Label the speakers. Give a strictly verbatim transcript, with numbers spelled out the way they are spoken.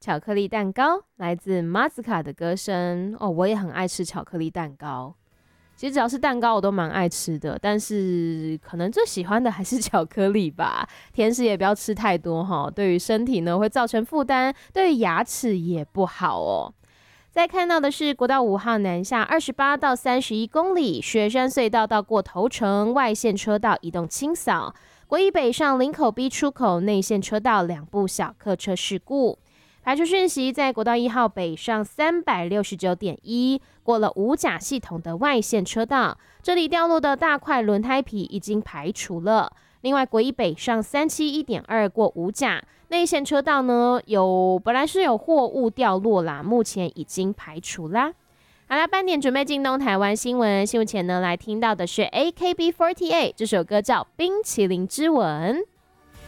Speaker 1: 巧克力蛋糕来自马斯卡的歌声哦，我也很爱吃巧克力蛋糕。其实只要是蛋糕我都蛮爱吃的，但是可能最喜欢的还是巧克力吧。甜食也不要吃太多哈，对于身体呢会造成负担，对于牙齿也不好哦。再看到的是国道五号南下二十八到三十一公里，雪山隧道到过头城外线车道移动清扫，国一北上林口 B 出口内线车道两部小客车事故。排除讯息，在国道一号北上三百六十九点一，过了五甲系统的外线车道，这里掉落的大块轮胎皮已经排除了。另外，国一北上三七一点二过五甲内线车道呢，有本来是有货物掉落啦，目前已经排除啦。好啦，半点准备进东台湾新闻，新闻前呢来听到的是 A K B 四十八 这首歌叫《冰淇淋之吻》。